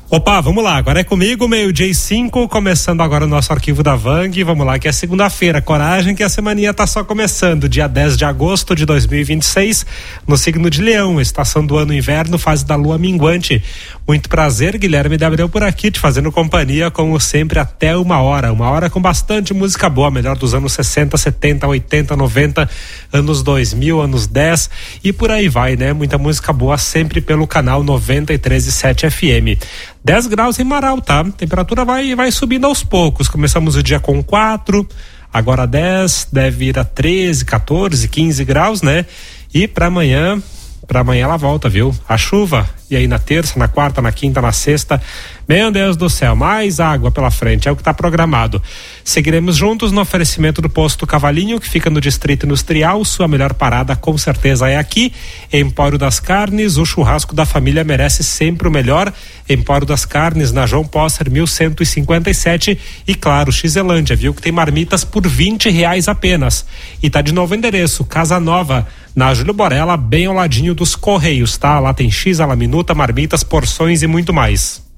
Opa, vamos lá, agora é comigo, 12:05, começando agora o nosso arquivo da Vang. Vamos lá, que é segunda-feira, coragem que a semaninha tá só começando, dia 10 de agosto de 2026, no signo de Leão, estação do ano inverno, fase da lua minguante. Muito prazer, Guilherme de Abreu por aqui, te fazendo companhia, como sempre, até uma hora com bastante música boa, melhor dos anos 60, 70, 80, 90, anos 2000, anos 10 e por aí vai, né? Muita música boa sempre pelo canal 93.7 FM. 10 graus em Marau, tá? A temperatura vai subindo aos poucos. Começamos o dia com 4, agora 10, deve ir a 13, 14, 15 graus, né? E para amanhã ela volta, viu? A chuva, e aí na terça, na quarta, na quinta, na sexta, meu Deus do céu, mais água pela frente, é o que está programado. Seguiremos juntos no oferecimento do Posto Cavalinho, que fica no Distrito Industrial. Sua melhor parada com certeza é aqui. Empório das Carnes, o churrasco da família merece sempre o melhor. Empório das Carnes, na João Posser 1157, e claro, Xelândia, viu? Que tem marmitas por R$20 apenas. E tá de novo endereço, Casa Nova, na Júlio Borella, bem ao ladinho dos Correios, tá? Lá tem X, a la minuta, marmitas, porções e muito mais.